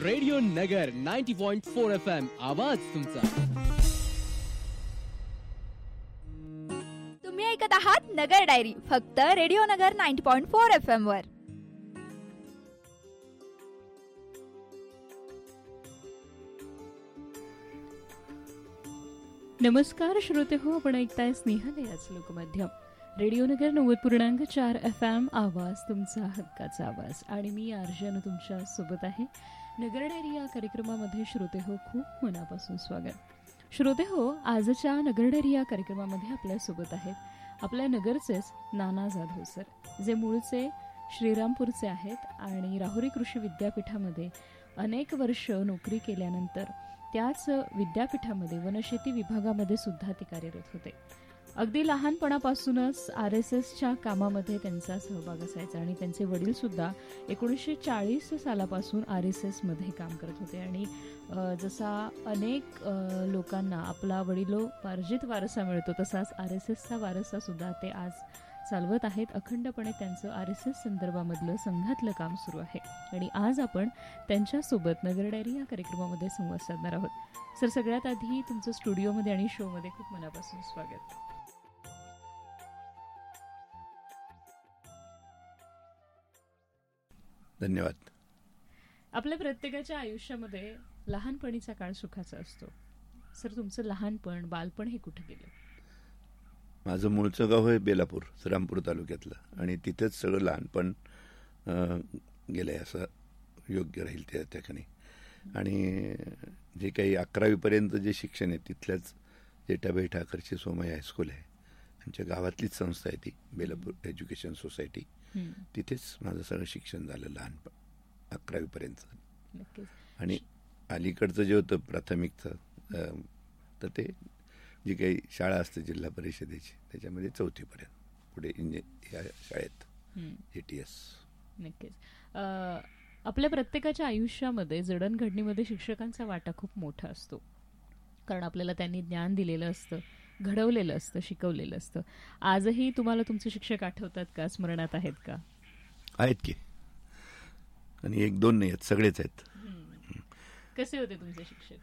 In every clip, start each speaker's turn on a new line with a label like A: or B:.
A: Radio नगर 90.4 FM आवाज तुमचा.
B: तुम्ही ऐकत आहात नगर डायरी फक्त रेडिओ नगर 90.4 FM वर.
C: नमस्कार श्रोते हो, आपण ऐकताय स्नेहालयाच लोकमाध्यम रेडिओ नगर 90.4 FM आवाज तुमचा हक्काचा आवाज. आणि मी अर्जन तुमच्या सोबत आहे. नगर डायरी या कार्यक्रमामध्ये श्रोते हो खूप मनापासून स्वागत. श्रोते हो, आजच्या नगर डायरी या कार्यक्रमामध्ये आपल्यासोबत आहेत आपल्या नगरचेच नाना जाधव सर, जे मूळचे श्रीरामपूरचे आहेत आणि राहुरी कृषी विद्यापीठामध्ये अनेक वर्ष नोकरी केल्यानंतर त्याच विद्यापीठामध्ये वनशेती विभागामध्ये सुद्धा ते कार्यरत होते. अगदी लहानपणापासूनच RSSच्या कामामध्ये त्यांचा सहभाग असायचा आणि त्यांचे वडील सुद्धा 1940 सालापासून RSSमध्ये काम करत होते. आणि जसा अनेक लोकांना आपला वडिलोपार्जित वारसा मिळतो, तसाच RSSचा वारसा सुद्धा ते आज चालवत आहेत. अखंडपणे त्यांचं RSS संदर्भामधलं संघातलं काम सुरू आहे आणि आज आपण त्यांच्यासोबत नगर डायरी या कार्यक्रमामध्ये संवाद साधणार आहोत. सर, सगळ्यात आधी तुमचं स्टुडिओमध्ये आणि शोमध्ये खूप मनापासून स्वागत.
D: धन्यवाद.
C: आपल्या प्रत्येकाच्या आयुष्यामध्ये लहानपणीचा काळ सुखाचा असतो. सर, तुमचं लहानपण बालपण हे कुठे गेलं?
D: माझं मूळचं गाव आहे बेलापूर, श्रीरामपूर तालुक्यातलं, आणि तिथेच सगळं लहानपण गेलंय असं योग्य राहील त्या ठिकाणी. आणि जे काही 11वीपर्यंत जे शिक्षण आहे तिथल्याच जेठाबाई ठाकरची सोमय्या हायस्कूल आहे, आमच्या गावातलीच संस्था आहे ती, बेलापूर एज्युकेशन सोसायटी. तिथेच माझं सगळं शिक्षण झालं लहानपण 11वीपर्यंत. आणि अलीकडचं जे होतं प्राथमिकचं, तर ते जी काही शाळा असते जिल्हा परिषदेची त्याच्यामध्ये 4थीपर्यंत, पुढे या शाळेत ATS.
C: नक्कीच. आपल्या प्रत्येकाच्या आयुष्यामध्ये जडणघडणीमध्ये शिक्षकांचा वाटा खूप मोठा असतो, कारण आपल्याला त्यांनी ज्ञान दिलेलं असतं, घडवलेलं असतं, शिकवलेलं असतं. आजही तुम्हाला तुमचे शिक्षक आठवतात का, स्मरणात आहेत का?
D: आहेत की, आणि 1-2 नाही आहेत, सगळेच आहेत.
C: कसे होते तुमचे शिक्षक?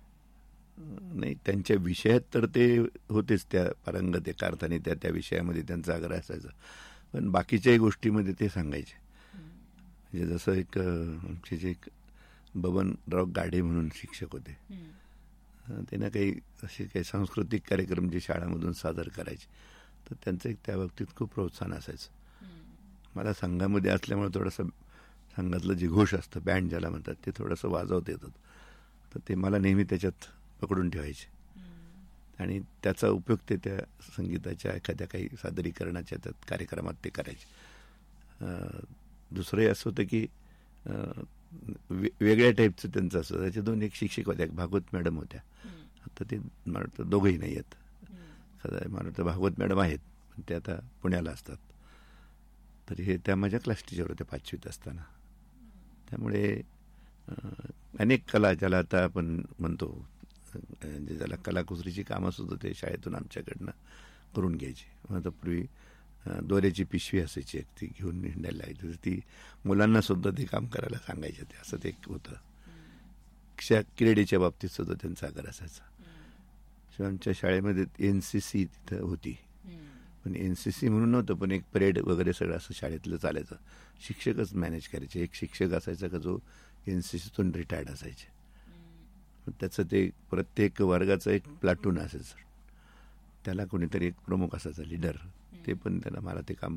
D: नाही, त्यांच्या विषयात तर ते होतेच, त्या पारंगत एका अर्थाने त्या विषयामध्ये त्यांचा आग्रह असायचा, पण बाकीच्याही गोष्टीमध्ये ते सांगायचे. म्हणजे जसं एक आमचे जे बबनराव गाढे म्हणून शिक्षक होते, त्यांना काही असे काही सांस्कृतिक कार्यक्रम जे शाळामधून सादर करायचे, तर त्यांचं एक त्या बाबतीत खूप प्रोत्साहन असायचं. मला संघामध्ये असल्यामुळे थोडंसं संघातलं जे घोष असतं, बँड ज्याला म्हणतात, ते थोडंसं वाजवता येतात, तर ते मला नेहमी त्याच्यात पकडून ठेवायचे आणि त्याचा उपयोग ते त्या संगीताच्या एखाद्या काही सादरीकरणाच्या त्यात कार्यक्रमात ते करायचे. दुसरंही असं होतं की वेगळ्या टाईपचं त्यांचं असं, त्याचे 2 एक शिक्षक होत्या, एक भागवत मॅडम होत्या. आता ते मला वाटतं दोघंही नाही आहेत, मला वाटतं भागवत मॅडम आहेत, पण ते आता पुण्याला असतात. तर हे त्या माझ्या क्लास टीचर होत्या 5वीत असताना. त्यामुळे अनेक कला ज्याला आता आपण म्हणतो, म्हणजे ज्याला कलाकुसरीची कामं सुद्धा ते शाळेतून आमच्याकडनं करून घ्यायची. आता पूर्वी दोऱ्याची पिशवी असायची, ती घेऊन हिंडायला लागायची, तर ती मुलांना सुद्धा ते काम करायला सांगायचे. ते असं ते एक होतं. क्रीडेच्या बाबतीत सुद्धा त्यांचा आग्रह असायचा. शिवाय आमच्या शाळेमध्ये NCC तिथं होती, पण NCC म्हणून नव्हतं, पण एक परेड वगैरे सगळं असं शाळेतलं चालायचं. शिक्षकच मॅनेज करायचे. एक शिक्षक असायचा का जो NCCतून रिटायर्ड असायचे. त्याचं ते प्रत्येक वर्गाचं एक प्लाटून असायचं, त्याला कोणीतरी एक प्रमुख असायचा, लीडर. ते पण त्याला मला ते काम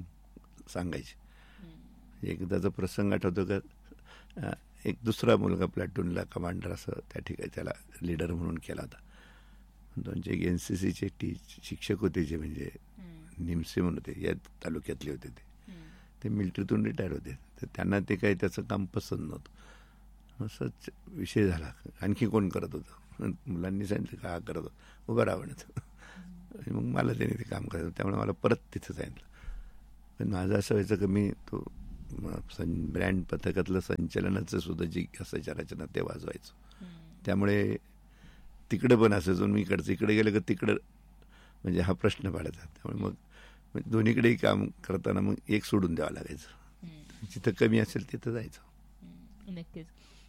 D: सांगायचे. एकदाचा प्रसंग आठवतो का, एक दुसरा मुलगा प्लाटूनला कमांडर असं त्या ठिकाणी त्याला लीडर म्हणून केला होता. त्यांचे एक NCCचे शिक्षक होते, जे म्हणजे निमसे म्हणून होते, या तालुक्यातले होते. ते मिलिटरीतून रिटायर होते, तर त्यांना ते काही त्याचं काम पसंत नव्हतं. असंच विषय झाला. आणखी कोण करत होतं, मुलांनी सांगितलं का हा करत होतं, उभं राहण्याचं. आणि मग मला त्याने ते काम करायचं, त्यामुळे मला परत तिथं सांगितलं. पण माझं असं व्हायचं की मी तो ब्रँड पथकातलं संचलनाचं सुद्धा जी असायच्या रचना ते वाजवायचो. त्यामुळे तिकडं पण असायचो, मी इकडे गेलं का तिकडं म्हणजे हा प्रश्न पडायचा. त्यामुळे मग दोन्हीकडेही काम करताना मग एक सोडून द्यावं लागायचं, जिथं कमी असेल तिथं जायचं.
C: नक्कीच.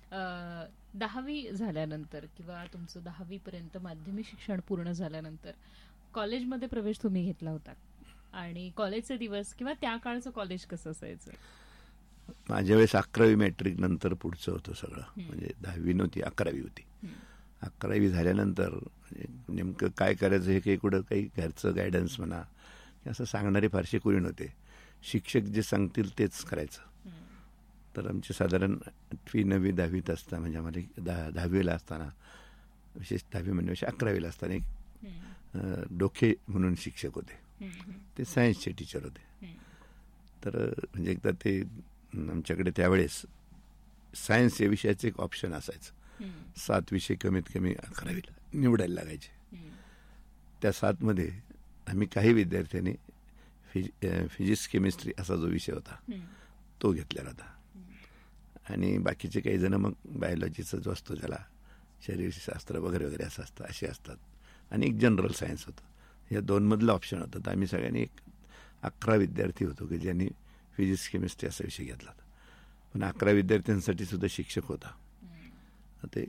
C: 10वी झाल्यानंतर किंवा तुमचं 10वी पर्यंत माध्यमिक शिक्षण पूर्ण झाल्यानंतर कॉलेजमध्ये प्रवेश तुम्ही घेतला होता आणि कॉलेजचे दिवस किंवा त्या काळचं कॉलेज कसं असायचं?
D: माझ्या वेळेस 11वी मॅट्रिक नंतर पुढचं होतं सगळं. म्हणजे 10वी नव्हती, 11वी होती. 11वी झाल्यानंतर नेमकं काय करायचं हे काही कुठं काही घरचं गायडन्स म्हणा असं सांगणारे फारसे कोणी नव्हते. शिक्षक जे सांगतील तेच करायचं. तर आमचे साधारण 8वी 9वी 10वीत असताना म्हणजे आम्हाला 10वीला असताना विशेष 10वी म्हणजे 11वीला असताना एक डोके म्हणून शिक्षक होते. ते सायन्सचे टीचर होते. तर म्हणजे एकदा ते आमच्याकडे त्यावेळेस सायन्स या विषयाचं एक ऑप्शन असायचं. 7 विषय कमीत कमी 11वीला निवडायला लागायचे. त्या 7मध्ये आम्ही काही विद्यार्थ्यांनी फिजिक्स केमिस्ट्री असा जो विषय होता तो घेतलेला होता आणि बाकीचे काही जण मग बायोलॉजीचा जो असतो त्याला शरीरशास्त्र वगैरे वगैरे असं असतं असे असतात आणि एक जनरल सायन्स होतं. या 2मधलं ऑप्शन होतं. तर आम्ही सगळ्यांनी एक 11 विद्यार्थी होतो की ज्यांनी फिजिक्स केमिस्ट्री असा विषय घेतला होता. पण 11 विद्यार्थ्यांसाठी सुद्धा शिक्षक होता. ते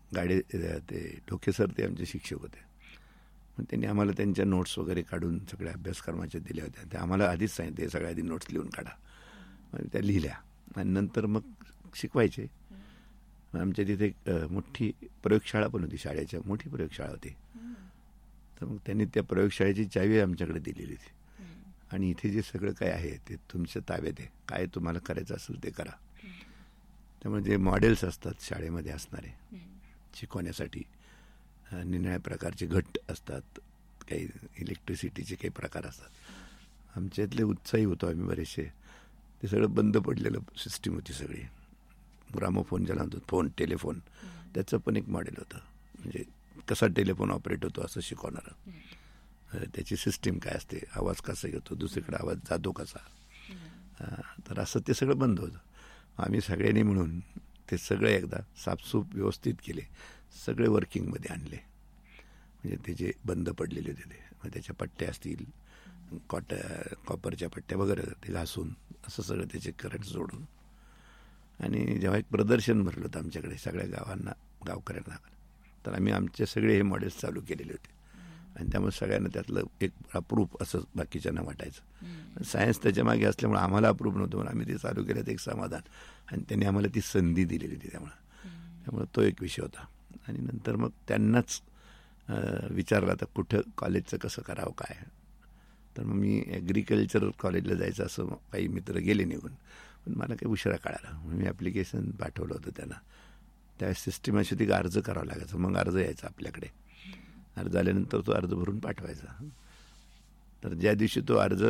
D: ते ढोके सर ते आमचे शिक्षक होते. मग त्यांनी आम्हाला त्यांच्या नोट्स वगैरे काढून सगळ्या अभ्यासक्रमाच्या दिल्या होत्या. त्या आम्हाला आधीच सांगितले सगळ्या आधी नोट्स लिहून काढा. मग त्या लिहिल्या आणि नंतर मग शिकवायचे. आमच्या तिथे एक मोठी प्रयोगशाळा पण होती, शाळेच्या मोठी प्रयोगशाळा होती. तर मग त्यांनी त्या प्रयोगशाळेची चावी आमच्याकडे दिलेली होती आणि इथे जे सगळं काय आहे ते तुमच्या ताब्यात आहे, काय तुम्हाला करायचं असेल ते करा. त्यामुळे जे मॉडेल्स असतात शाळेमध्ये असणारे शिकवण्यासाठी निरनिळ्या प्रकारचे घट असतात, काही इलेक्ट्रिसिटीचे काही प्रकार असतात. आमच्या इथले उत्साही होतो आम्ही बरेचसे. ते सगळं बंद पडलेलं सिस्टीम होती सगळी. ग्रामोफोन ज्याला म्हणतो फोन टेलिफोन त्याचं पण एक मॉडेल होतं. म्हणजे कसा टेलिफोन ऑपरेट होतो असं शिकवणारं, त्याची सिस्टीम काय असते, आवाज कसा येतो, दुसरीकडे आवाज जातो कसा. तर असं ते सगळं बंद होतं. आम्ही सगळ्यांनी मिळून ते सगळे एकदा साफसूफ व्यवस्थित केले, सगळे वर्किंगमध्ये आणले. म्हणजे ते जे बंद पडलेले होते ते मग त्याच्या पट्ट्या असतील, कॉपरच्या पट्ट्या वगैरे ते घासून असं सगळं त्याचे करंट जोडून आणि जेव्हा एक प्रदर्शन भरलं होतं आमच्याकडे सगळ्या गावकऱ्यांना, तर आम्ही आमचे सगळे हे मॉडेल्स चालू केलेले होते आणि त्यामुळे सगळ्यांना त्यातलं एक अप्रूप असं बाकीच्यांना वाटायचं. सायन्स त्याच्या मागे असल्यामुळे आम्हाला अप्रूप नव्हतं म्हणून आम्ही ते चालू केलं, एक समाधान. आणि त्यांनी आम्हाला ती संधी दिलेली होती. त्यामुळे तो एक विषय होता. आणि नंतर मग त्यांनाच विचारलं तर कुठं कॉलेजचं कसं करावं काय. तर मग मी ॲग्रिकल्चर कॉलेजला जायचं असं काही मित्र गेले निघून, पण मला काही उशिरा कळाला. मी ॲप्लिकेशन पाठवलं होतं त्यांना. त्यावेळेस सिस्टीम अशी होती की अर्ज करावा लागायचा, मग अर्ज यायचा आपल्याकडे. अर्ज आल्यानंतर तो अर्ज भरून पाठवायचा. तर ज्या दिवशी तो अर्ज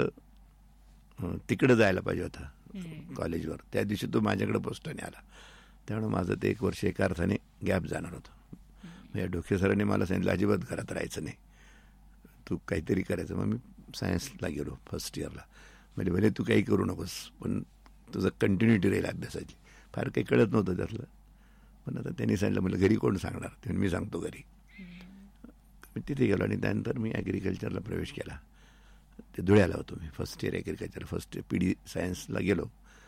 D: तिकडं जायला पाहिजे होता कॉलेजवर, त्या दिवशी तो माझ्याकडे पोस्टाने आला. त्यामुळे माझं ते 1 वर्ष एका अर्थाने गॅप जाणार होतं. या ढोके सरांनी मला सांगितलं अजिबात घरात राहायचं नाही, तू काहीतरी करायचं. मग मी सायन्सला गेलो फर्स्ट इयरला. म्हणजे भले तू काही करू नकोस पण तुझं कंटिन्युटी राहील अभ्यासाची. फार काही कळत नव्हतं त्यातलं, पण आता त्यांनी सांगितलं मला घरी कोण सांगणार, ते मी सांगतो घरी. मी तिथे गेलो आणि त्यानंतर मी ॲग्रिकल्चरला प्रवेश केला. ते धुळ्याला होतो मी, first year agriculture, first year PD सायन्सला गेलो.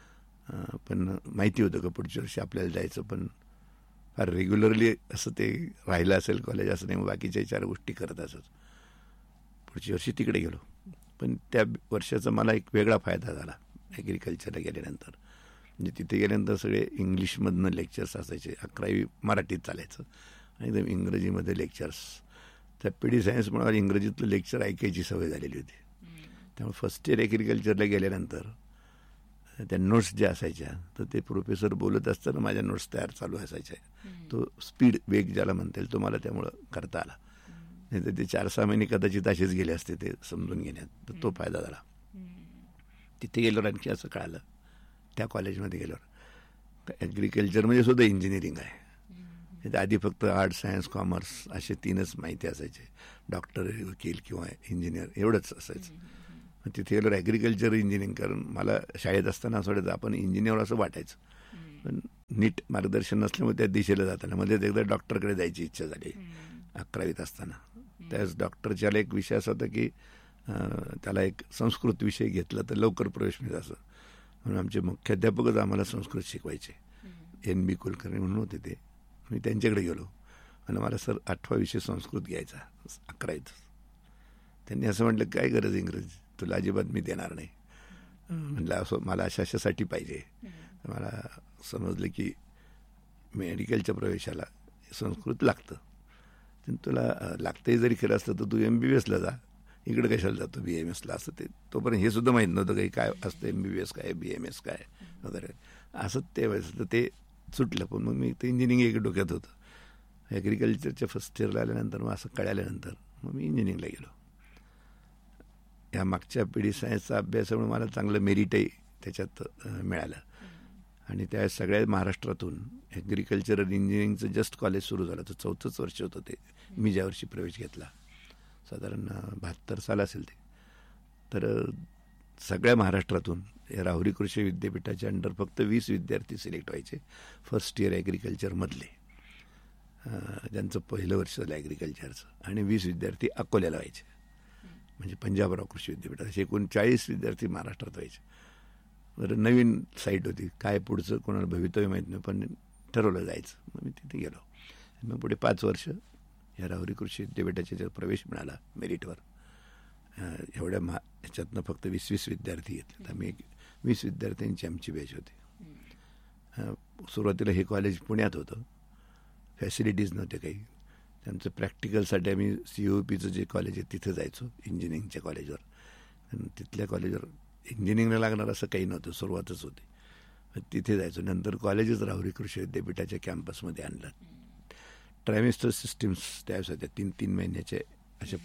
D: पण माहिती होतं का पुढच्या वर्षी आपल्याला जायचं, पण फार रेग्युलरली असं ते राहिलं असेल कॉलेज असं नाही. मग बाकीच्या 4 गोष्टी करत असत. पुढच्या वर्षी तिकडे गेलो. पण त्या वर्षाचा मला एक वेगळा फायदा झाला ॲग्रिकल्चरला गेल्यानंतर. म्हणजे तिथे गेल्यानंतर सगळे इंग्लिशमधनं लेक्चर्स असायचे. 11वी मराठीत चालायचं आणि एकदम इंग्रजीमध्ये लेक्चर्स. त्या PD सायन्समुळे इंग्रजीतलं लेक्चर ऐकायची सवय झालेली होती. त्यामुळे फर्स्ट इयर ॲग्रिकल्चरला गेल्यानंतर त्या नोट्स ज्या असायच्या तर ते प्रोफेसर बोलत असताना माझ्या नोट्स तयार चालू असायच्या. तो स्पीड वेग ज्याला म्हणता येईल तो मला त्यामुळं करता आला. नाही तर ते 4-6 महिने कदाचित असेच गेले असते ते समजून घेण्यात. तर तो फायदा झाला. तिथे गेल्यावर आणखी असं कळालं, त्या कॉलेजमध्ये गेल्यावर ॲग्रिकल्चरमध्ये सुद्धा इंजिनिअरिंग आहे. तिथे आधी फक्त आर्ट्स सायन्स कॉमर्स असे 3च माहिती असायचे. डॉक्टर, वकील किंवा इंजिनियर एवढंच असायचं. तिथे गेल्यावर ॲग्रिकल्चर इंजिनिअरिंग, कारण मला शाळेत असताना असं वाटायचं आपण इंजिनियर असं वाटायचं, पण नीट मार्गदर्शन नसल्यामुळे त्या दिशेला जाताना मध्ये एकदा डॉक्टरकडे जायची इच्छा झाली 11वीत असताना. त्यावेळेस डॉक्टरच्याला एक विषय असा होता की त्याला एक संस्कृत विषय घेतला तर लवकर प्रवेश मिळत असं, म्हणून आमचे मुख्याध्यापकच आम्हाला संस्कृत शिकवायचे. NB कुलकर्णी म्हणून होते ते. मी त्यांच्याकडे गेलो आणि मला सर 8वा विषय संस्कृत घ्यायचा 11वीत. त्यांनी असं म्हटलं काय गरज इंग्रजी, तुला अजिबात मी देणार नाही. म्हटलं असं मला अशासाठी पाहिजे. मला समजलं की मेडिकलच्या प्रवेशाला संस्कृत लागतं. तुला लागतंही जरी खरं असलं तर तू MBBSला जा, इकडे कशाला जातो BMSला. असं ते तोपर्यंत हे सुद्धा माहीत नव्हतं काही काय असतं MBBS काय BMS काय वगैरे. असं ते व्हायचं तर ते सुटलं. पण मग मी ते इंजिनिअरिंग एक डोक्यात होतं. ॲग्रिकल्चरच्या फर्स्ट इयरला आल्यानंतर मग असं कळाल्यानंतर मग मी इंजिनिअरिंगला गेलो. या मागच्या पिढी सायन्सचा अभ्यासामुळे मला चांगलं मेरिटही त्याच्यात मिळालं. आणि त्या सगळ्या महाराष्ट्रातून ॲग्रिकल्चर इंजिनिअरिंगचं जस्ट कॉलेज सुरू झालं. तर 4थंच वर्ष होतं ते मी ज्या वर्षी प्रवेश घेतला. साधारण 72 साल असेल ते. तर सगळ्या महाराष्ट्रातून या राहुरी कृषी विद्यापीठाच्या अंडर फक्त 20 विद्यार्थी सिलेक्ट व्हायचे फर्स्ट इयर ॲग्रिकल्चरमधले, ज्यांचं पहिलं वर्ष झालं ॲग्रिकल्चरचं. आणि 20 विद्यार्थी अकोल्याला व्हायचे, म्हणजे पंजाबराव कृषी विद्यापीठात. असे एकूण 40 विद्यार्थी महाराष्ट्रात व्हायचे. बरं, नवीन साईट होती, काय पुढचं कोणाला भवितव्य माहीत नाही, पण ठरवलं जायचं. मग मी तिथे गेलो. मग पुढे 5 वर्ष या राहुरी कृषी विद्यापीठाच्या प्रवेश मिळाला मेरिटवर. एवढ्या ह्याच्यातनं फक्त 20 विद्यार्थी घेतले. तर आम्ही 20 विद्यार्थ्यांची आमची बॅच होती. सुरुवातीला हे कॉलेज पुण्यात होतं, फॅसिलिटीज नव्हते काही. त्यांचं प्रॅक्टिकलसाठी आम्ही COPचं जे कॉलेज आहे तिथे जायचो, इंजिनिअरिंगच्या कॉलेजवर. आणि तिथल्या कॉलेजवर इंजिनिअरिंगला लागणार असं काही नव्हतं, सुरुवातच होती. तिथे जायचो. नंतर कॉलेजच राहुरी कृषी विद्यापीठाच्या कॅम्पसमध्ये आणलं. ट्रायमेस्टर सिस्टीम्स त्यावेळेस होत्या, 3 महिन्याचे असे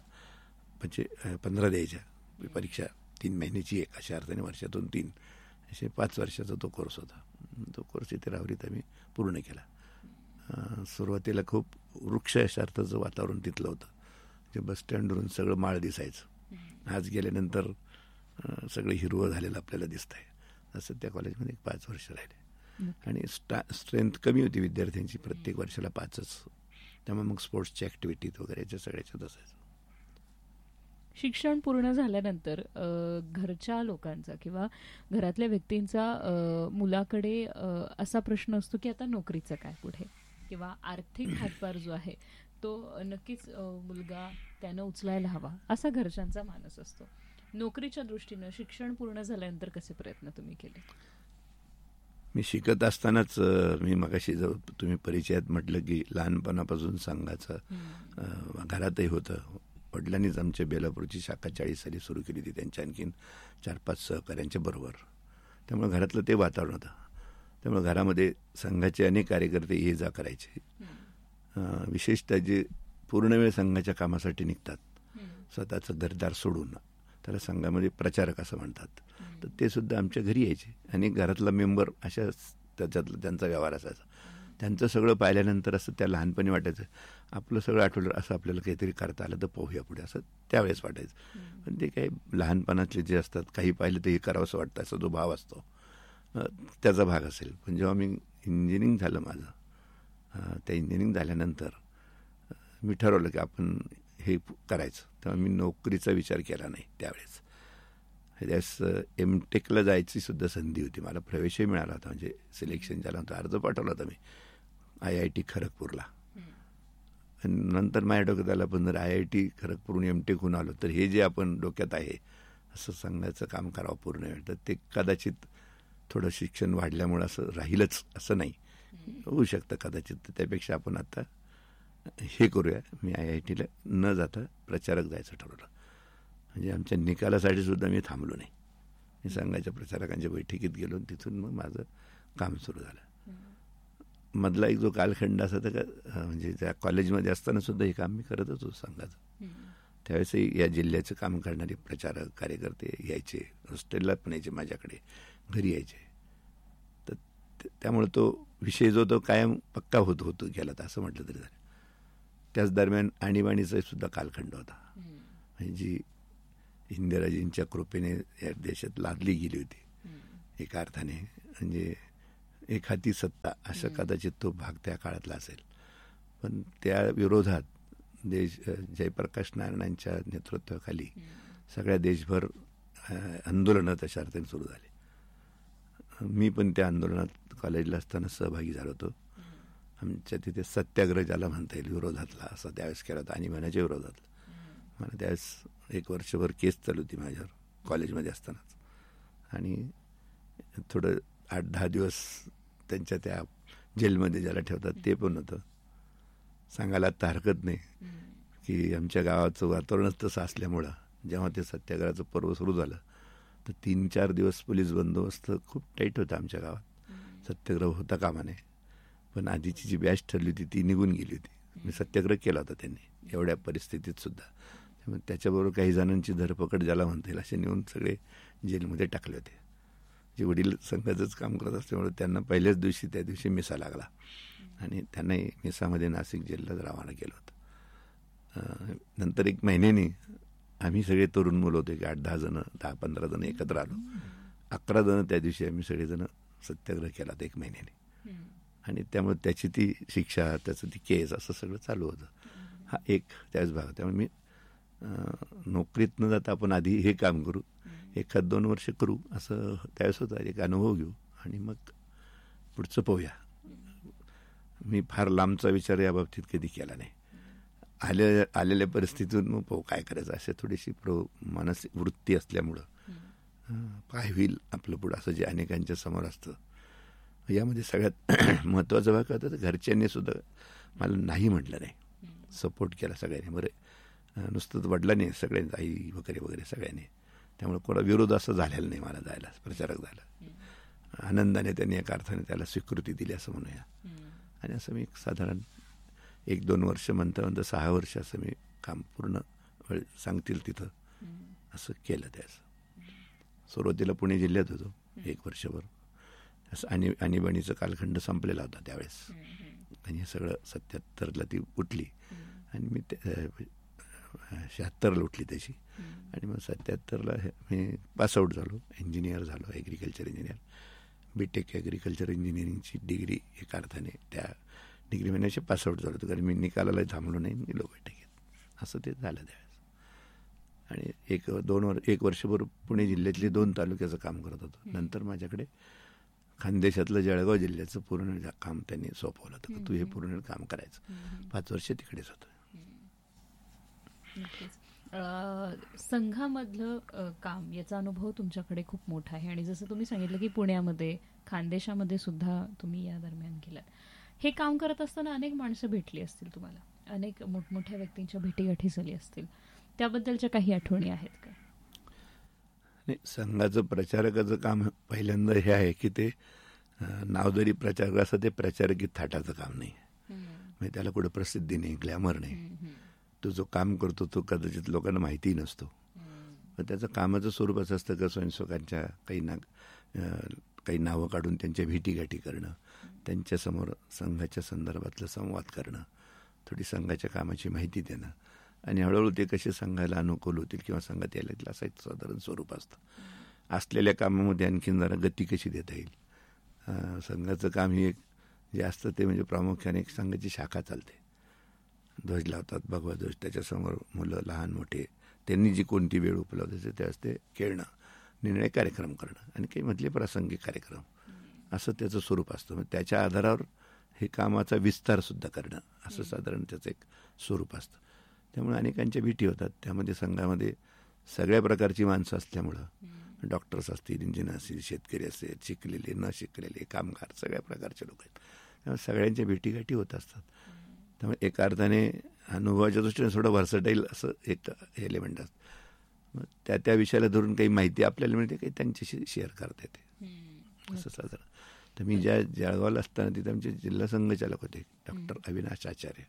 D: 15 द्यायच्या परीक्षा, 3 महिन्याची एक, अशा अर्थाने वर्षातून 3, असे 5 वर्षाचा तो कोर्स होता. तो कोर्स इथे राहुरीत आम्ही पूर्ण केला. सुरुवातीला खूप वृक्ष अर्थाचं वातावरण तिथलं होतं. जे बसस्टँडवरून सगळं माळ दिसायचं. आज गेल्यानंतर सगळं हिरवं झालेलं आपल्याला दिसत आहे. असं त्या कॉलेजमध्ये 5 वर्ष राहिले. आणि स्ट्रेंथ कमी होती विद्यार्थ्यांची, प्रत्येक वर्षाला 5च. त्यामुळे मग स्पोर्ट्सची ॲक्टिव्हिटीज वगैरे याच्या सगळ्याच्यात असायचं.
C: शिक्षण पूर्ण झाल्यानंतर घरच्या लोकांचा किंवा घरातल्या व्यक्तींचा मुलाकडे असा प्रश्न असतो की आता नोकरीचं काय पुढे, किंवा आर्थिक हातभार जो आहे तो नक्कीच मुलगा त्यानं उचलायला हवा, असा घरच्यांचा मानस असतो. नोकरीच्या दृष्टीनं शिक्षण पूर्ण झाल्यानंतर कसे प्रयत्न तुम्ही केले?
D: मी शिकत असतानाच, मी मगाशी जो तुम्ही परिचयात म्हटलं की लहानपणापासून संघाचं घरातही होतं. वडिलांनीच आमच्या बेलापूरची शाखा 40 साली सुरू केली होती, त्यांच्या आणखीन 4-5 सहकाऱ्यांच्या बरोबर. त्यामुळे घरातलं ते वातावरण होतं. त्यामुळे घरामध्ये संघाचे अनेक कार्यकर्ते ये जा करायचे. विशेषतः जे पूर्णवेळ संघाच्या कामासाठी निघतात, स्वतःचं घरदार सोडून, त्याला संघामध्ये प्रचारक असं म्हणतात. तर ते सुद्धा आमच्या घरी यायचे. आणि घरातला मेंबर अशा त्याच्यातलं त्यांचा व्यवहार असायचा. त्यांचं सगळं पाहिल्यानंतर असं त्या लहानपणी वाटायचं आपलं सगळं आठवलं, असं आपल्याला काहीतरी करता आलं तर पाहूया पुढे, असं त्यावेळेस वाटायचं. पण ते काही लहानपणातले जे असतात, काही पाहिलं तर हे करावंसं वाटतं, असा जो भाव असतो त्याचा भाग असेल. पण जेव्हा मी इंजिनिअरिंग झालं माझं, त्या इंजिनिअरिंग झाल्यानंतर मी ठरवलं की आपण हे करायचं. तेव्हा मी नोकरीचा विचार केला नाही त्यावेळेस. त्यावेळेस MTechला जायची सुद्धा संधी होती. मला प्रवेशही मिळाला होता, म्हणजे सिलेक्शन झालं होतं. अर्ज पाठवला होता मी IIT खरगपूरला. आणि नंतर माझ्या डोक्यात आलं, पण जर IIT खरगपूरून MTech होऊन आलो तर हे जे आपण डोक्यात आहे असं सांगायचं काम करावं पूर्ण वेळ, तर ते कदाचित थोडं शिक्षण वाढल्यामुळं असं राहीलच असं नाही, होऊ शकतं कदाचित. तर त्यापेक्षा आपण आता हे करूया. मी IITला न जाता प्रचारक जायचं ठरवलं. म्हणजे आमच्या निकालासाठी सुद्धा मी थांबलो नाही. मी संघाच्या प्रचारकांच्या बैठकीत गेलो, तिथून मग माझं काम सुरू झालं. मधला एक जो कालखंड असा तर म्हणजे त्या कॉलेजमध्ये असताना सुद्धा हे काम मी करतच होतो संघाचं. त्यावेळेसही या जिल्ह्याचं काम करणारे प्रचारक कार्यकर्ते यायचे, हॉस्टेलला पण यायचे, माझ्याकडे घरी यायचे. तर त्यामुळे तो विषय जो तो कायम पक्का होतो गेला, तर असं म्हटलं तरी झालं. त्याच दरम्यान आणीबाणीचा सुद्धा कालखंड होता, म्हणजे जी इंदिराजींच्या कृपेने या देशात लादली गेली होती एका अर्थाने. म्हणजे एक हाती सत्ता असं कदाचित तो भाग त्या काळातला असेल. पण त्या विरोधात जयप्रकाश नारायणांच्या नेतृत्वाखाली सगळ्या देशभर आंदोलनं तशा अर्थाने सुरू झाली. मी पण त्या आंदोलनात कॉलेजला असताना सहभागी झालो होतो. आमच्या तिथे सत्याग्रह ज्याला म्हणता येईल विरोधातला असा त्यावेळेस केला होता, आणीबाणीच्या विरोधातला. मला त्यावेळेस 1 वर्षभर केस चालू होती माझ्यावर कॉलेजमध्ये असतानाच. आणि थोडं 8-10 दिवस त्यांच्या त्या जेलमध्ये ज्याला ठेवतात ते पण होतं. सांगायला आता हरकत नाही की आमच्या गावाचं वातावरणच तसं असल्यामुळं जेव्हा ते सत्याग्रहाचं पर्व सुरू झालं तर 3-4 दिवस पोलीस बंदोबस्त खूप टाईट होता आमच्या गावात. सत्याग्रह होता कामा नये. पण आधीची जी बॅच ठरली होती ती निघून गेली होती. मी सत्याग्रह केला होता त्यांनी एवढ्या परिस्थितीत सुद्धा. त्यामुळे त्याच्याबरोबर काही जणांची धरपकड ज्याला म्हणता येईल असे नेऊन सगळे जेलमध्ये टाकले होते. जे वडील संघाचंच काम करत असल्यामुळे त्यांना पहिल्याच दिवशी त्या दिवशी मिसा लागला आणि त्यांनाही मिसामध्ये नाशिक जेलला रवाना केलं होतं. नंतर 1 महिन्याने आम्ही सगळे तरुण मुलं होते की 8-10 जण 10-15 जण एकत्र आलो. 11 जण त्या दिवशी आम्ही सगळेजण सत्याग्रह केला होता 1 महिन्याने. आणि त्यामुळे त्याची ती शिक्षा त्याचं ती केस असं सगळं चालू होतं. हा एक त्याच भाग. त्यामुळे मी नोकरीत न जाता आपण आधी हे काम करू, 1-2 वर्ष करू असं त्यावेळेस होतं. एक अनुभव घेऊ आणि मग पुढचं पाहूया. मी फार लांबचा विचार या बाबतीत कधी केला नाही. आलेल्या परिस्थितीतून मग पाहू काय करायचं अशी थोडीशी मानसिक वृत्ती असल्यामुळं काय होईल आपलं पुढं असं जे अनेकांच्या समोर असतं. यामध्ये सगळ्यात महत्त्वाचा भाग होता तर घरच्यांनी सुद्धा मला नाही म्हटलं नाही, सपोर्ट केला सगळ्यांनी. बरं नुसतंच वडिलांनी सगळ्यांनी आई वगैरे वगैरे सगळ्यांनी. त्यामुळे कोणा विरोध असं झालेला नाही मला जायला, प्रचारक झाला. आनंदाने त्यांनी एका अर्थाने त्याला स्वीकृती दिली असं म्हणूया. आणि असं मी साधारण 1-2 वर्ष म्हणता 6 वर्ष असं मी काम पूर्ण सांगतील तिथं असं केलं. त्याचं सुरुवातीला पुणे जिल्ह्यात होतो 1 वर्षभर. असं आणीबाणीचं कालखंड संपलेला होता त्यावेळेस. आणि हे सगळं 77ला ती उठली आणि मी 76ला उठली त्याची. आणि मग 77ला मी पासआउट झालो, इंजिनियर झालो, agriculture engineer. BTech agriculture इंजिनिअरिंगची degree एका अर्थाने त्या डिग्री महिन्याचे पासआउट झालो होतो. कारण मी निकालाला थांबलो नाही, गेलो बैठकीत. असं ते झालं त्यावेळेस. आणि 1 वर्षभर पुणे जिल्ह्यातले 2 तालुक्याचं काम करत होतो. नंतर माझ्याकडे खानदेशातलं जळगाव जिल्ह्याचं पूर्ण काम त्यांनी सोपवलं होतं. तू हे पूर्ण काम करायचं. 5 वर्ष तिकडेच होतं.
C: संघामधलं काम याचा अनुभव तुमच्याकडे खूप मोठा आहे. आणि जसं तुम्ही सांगितलं की पुण्यामध्ये खानदेशामध्ये सुद्धा तुम्ही या दरम्यान केलात. हे काम करत असताना अनेक माणसं भेटली असतील तुम्हाला, अनेक मोठमोठ्या व्यक्तींच्या भेटीगाठी झाली असतील. त्याबद्दलच्या काही आठवणी आहेत का?
D: नाही, संघाचं प्रचारकाचं काम पहिल्यांदा हे आहे की ते नाव जरी प्रचारक असं ते प्रचारकी थाटाचं काम नाही. म्हणजे त्याला कुठं प्रसिद्धी नाही, ग्लॅमर नाही. तो जो काम करतो तो कदाचित लोकांना माहितीही नसतो. पण त्याचं कामाचं स्वरूप असं असतं का स्वयंसेवकांच्या काही नावं काढून त्यांच्या भेटीगाठी करणं, त्यांच्यासमोर संघाच्या संदर्भातलं संवाद करणं, थोडी संघाच्या कामाची माहिती देणं आणि हळूहळू ते कसे संघाला अनुकूल होतील किंवा संघात यायला येतील असं एक साधारण स्वरूप असतं. असलेल्या कामामध्ये आणखीन जरा गती कशी देता येईल. संघाचं काम ही एक जे असतं ते म्हणजे प्रामुख्याने एक संघाची शाखा चालते. ध्वज लावतात, भगवा ध्वज, त्याच्यासमोर मुलं लहान मोठे त्यांनी जी कोणती वेळ उपलब्ध असते त्यावेळेस ते खेळणं, निर्णय कार्यक्रम करणं आणि काही मधले प्रासंगिक कार्यक्रम असं त्याचं स्वरूप असतं. मग त्याच्या आधारावर हे कामाचा विस्तारसुद्धा करणं असं साधारण त्याचं एक स्वरूप असतं. त्यामुळे अनेकांच्या भेटी होतात. त्यामध्ये संघामध्ये सगळ्या प्रकारची माणसं असल्यामुळं डॉक्टर्स असतील, इंजिनियर असतील, शेतकरी असतील, शिकलेले न शिकलेले, कामगार, सगळ्या प्रकारचे लोक आहेत. त्यामुळे सगळ्यांच्या भेटीगाठी होत असतात. त्यामुळे एका अर्थाने अनुभवाच्या दृष्टीने थोडं व्हर्सटाईल असं एक एलिमेंट असतं. मग त्या विषयाला धरून काही माहिती आपल्याला मिळते, काही त्यांच्याशी शेअर करता येते असं साधारण. तर मी ज्या जळगावला असताना तिथे आमचे जिल्हा संघचालक होते डॉक्टर अविनाश आचार्य.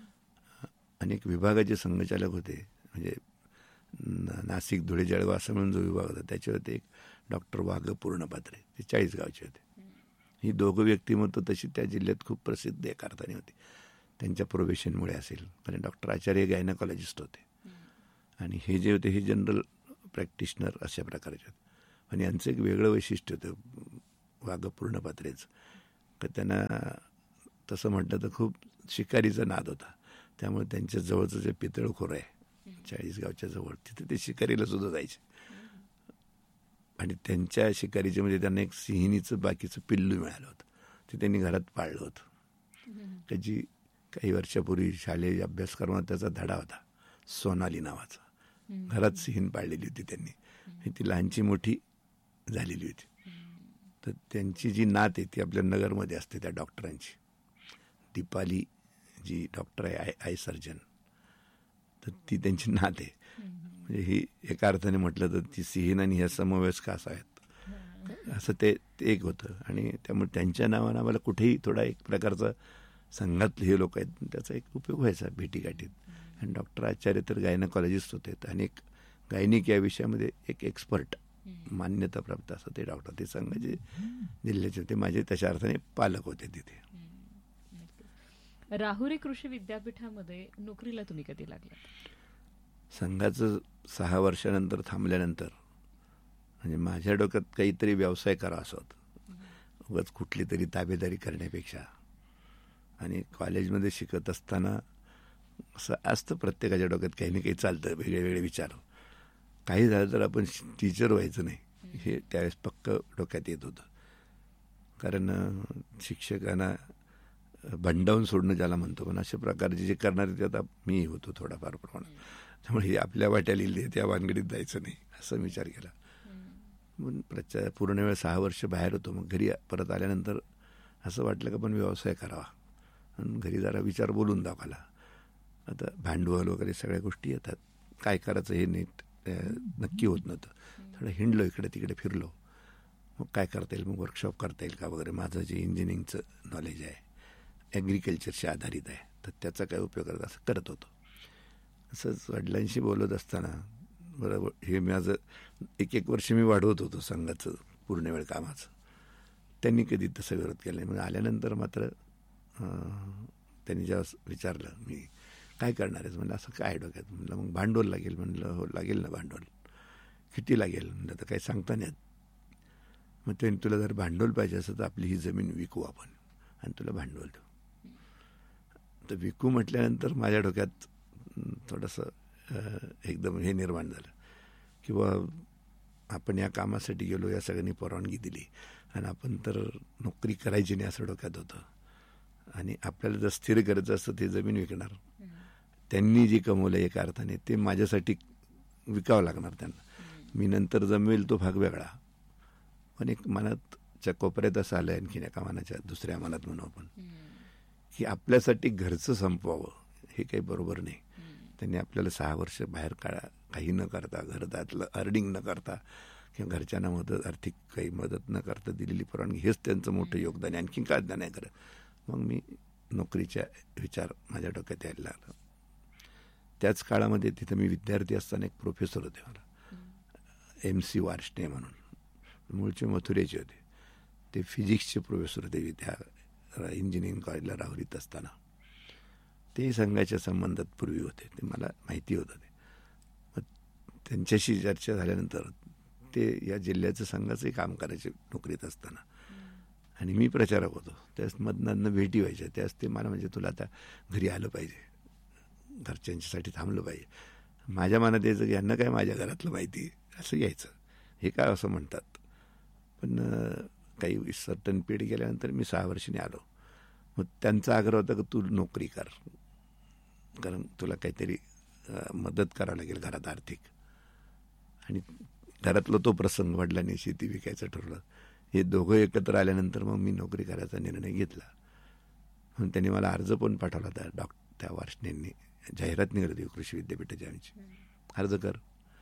D: अनेक विभागाचे संघचालक होते. म्हणजे नाशिक, धुळे, जळगाव असं म्हणून जो विभाग होता त्याचे होते एक डॉक्टर वाघ पूर्णपात्रे, ते 40 गावचे होते. ही दोघं व्यक्तिमत्व तशी त्या जिल्ह्यात खूप प्रसिद्ध एका अर्थाने होती. त्यांच्या प्रोफेशनमुळे असेल, कारण डॉक्टर आचार्य गायनाकॉलॉजिस्ट होते आणि हे जे होते हे जनरल प्रॅक्टिशनर अशा प्रकारचे होते. आणि यांचं एक वेगळं वैशिष्ट्य होतं वाघ पूर्णपात्रेचं, तर त्यांना तसं म्हटलं तर खूप शिकारीचा नाद होता. त्यामुळे त्यांच्या जवळचं जे पितळखोर आहे 40 गावच्या जवळ, तिथे ते शिकारीला सुद्धा जायचे. आणि त्यांच्या शिकारीचे म्हणजे त्यांना एक सिंहिणीचं बाकीचं पिल्लू मिळालं होतं. ते त्यांनी घरात पाळलं होतं. त्याची काही वर्षापूर्वी शालेय अभ्यासक्रमात त्याचा धडा होता, सोनाली नावाचा. घरात सिंहीण पाळलेली होती त्यांनी, ती लहानची मोठी झालेली होती. तर त्यांची जी नात आहे ती आपल्या नगरमध्ये असते त्या डॉक्टरांची, दीपाली जी डॉक्टर आहे, आय सर्जन. तर ती त्यांची नात आहे. म्हणजे ही एका अर्थाने म्हटलं तर ती सिंहीण आणि ह्या समवयस्क असाव्यात असं ते एक होतं. आणि त्यामुळे त्यांच्या नावानं आम्हाला कुठेही थोडा एक प्रकारचा संघातले हे लोक आहेत त्याचा एक उपयोग व्हायचा भेटीगाठीत. आणि डॉक्टर आचार्य तर गायनाकॉलॉजिस्ट होते आणि एक गायनिक या विषयामध्ये एक एक्सपर्ट, मान्यताप्राप्त असं ते डॉक्टर, ते संघाचे जिल्ह्याचे होते. माझे तशा अर्थाने पालक होते तिथे.
C: राहुरी कृषी विद्यापीठामध्ये नोकरीला तुम्ही कधी लागला?
D: संघाचं 6 वर्षानंतर थांबल्यानंतर म्हणजे माझ्या डोक्यात काहीतरी व्यवसाय करावा असं होतं, उगाच कुठली तरी ताबेदारी करण्यापेक्षा. आणि कॉलेजमध्ये शिकत असताना असं असतं प्रत्येकाच्या डोक्यात काही ना काही चालतं, वेगळे वेगळे विचार. काही झालं तर आपण टीचर व्हायचं नाही हे त्यावेळेस पक्क डोक्यात येत होतं. कारण शिक्षकांना भंडावून सोडणं ज्याला म्हणतो, पण अशा प्रकारचे जे करणारे ते आता मी होतो थोडाफार प्रमाणात. त्यामुळे आपल्या वाट्याला येईल त्या वानगडीत जायचं नाही असं विचार केला. पण पूर्ण वेळ 6 वर्ष बाहेर होतो. मग घरी परत आल्यानंतर असं वाटलं की पण व्यवसाय करावा. आणि घरी जरा विचार बोलून दाखवला. आता भांडवल वगैरे सगळ्या गोष्टी येतात, काय करायचं हे नीट नक्की होत नव्हतं. थोडं हिंडलो, इकडे तिकडे फिरलो. मग काय करता येईल, मग वर्कशॉप करता येईल का वगैरे. माझं जे इंजिनिअरिंगचं नॉलेज आहे ॲग्रिकल्चरशी आधारित आहे, तर त्याचा काय उपयोग करत असं करत होतो. असंच वडिलांशी बोलत असताना बरोबर हे माझं 1-1 वर्ष मी वाढवत होतो संघाचं पूर्ण वेळ कामाचं. त्यांनी कधी तसा विरोध केला नाही. मग आल्यानंतर मात्र त्यांनी जेव्हा विचारलं मी काय करणार आहेस, म्हणलं असं काय डोक्यात. म्हणलं मग भांडवल लागेल. म्हणलं हो लागेल ना भांडवल. किती लागेल म्हणलं तर काही सांगता नाही. मग त्यांनी तुला जर भांडवल पाहिजे असं तर आपली ही जमीन विकू आपण आणि तुला भांडवल देऊ. तर विकू म्हटल्यानंतर माझ्या डोक्यात थोडंसं एकदम हे निर्माण झालं की बा आपण या कामासाठी गेलो, या सगळ्यांनी परवानगी दिली आणि आपण तर नोकरी करायची नाही असं डोक्यात होतं. आणि आपल्याला जर स्थिर करायचं असतं ते जमीन विकणार. त्यांनी जे कमवलं एका अर्थाने ते माझ्यासाठी विकावं लागणार त्यांना. मी नंतर जमवेल तो भाग वेगळा. पण एक मनातच्या कोपऱ्यात असं आलं आणखीन एका मनाच्या दुसऱ्या मनात म्हणू आपण की आपल्यासाठी घरचं संपवावं हे काही बरोबर नाही. त्यांनी आपल्याला 6 वर्ष बाहेर काढा, काही न करता, घरातलं अर्निंग न करता किंवा घरच्यांना मदत, आर्थिक काही मदत न करता दिलेली परवानगी, हेच त्यांचं मोठं योगदान आहे. आणखीन काय नाही करत. मग मी नोकरीचा विचार माझ्या डोक्यात यायला लागला. त्याच काळामध्ये तिथं मी विद्यार्थी असताना एक प्रोफेसर होते मला, MC वार्ष्णे म्हणून, मूळचे मथुरेचे होते. ते फिजिक्सचे प्रोफेसर होते त्या इंजिनिअरिंग कॉलेजला राहुरीत असताना. ते संघाच्या संबंधात पूर्वी होते, ते मला माहिती होतं. ते मग त्यांच्याशी चर्चा झाल्यानंतर ते या जिल्ह्याचं संघाचंही काम करायचे नोकरीत असताना. आणि मी प्रचारक होतो. त्यास मधनं भेटी व्हायच्या. त्यास ते मला म्हणजे तुला आता घरी आलं पाहिजे, घरच्यांच्यासाठी थांबलं पाहिजे. माझ्या मनात यायचं की यांना काय माझ्या घरातलं माहिती असं यायचं, हे काय असं म्हणतात. पण काही सर्टन पिरियड गेल्यानंतर मी 6 वर्षांनी आलो. मग त्यांचा आग्रह होता की तू नोकरी कर, कारण तुला काहीतरी मदत करावं लागेल घरात आर्थिक. आणि घरातला तो प्रसंग, वडिलांनी शेती विकायचं ठरवलं. हे दोघं एकत्र आल्यानंतर मग मी नोकरी करायचा निर्णय घेतला. म्हणून त्यांनी मला अर्ज पण पाठवला होता. त्या वार्ष्णेंनी जाहिरात निघाली होती कृषी विद्यापीठाची आमची, अर्ज कर.